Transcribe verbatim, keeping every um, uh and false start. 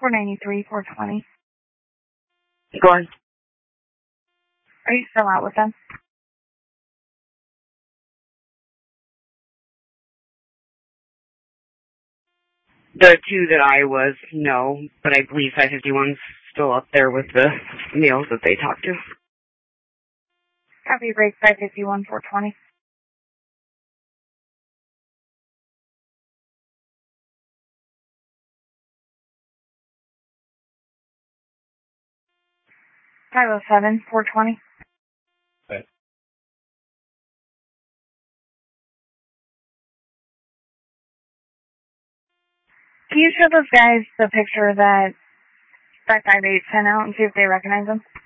four ninety-three, four twenty. Go on. Are you still out with them? The two that I was, no, but I believe five fifty-one's still up there with the males that they talk to. Copy, break five fifty-one, four twenty. five oh seven, four twenty. Okay. Can you show those guys the picture that five five eight sent out and see if they recognize them?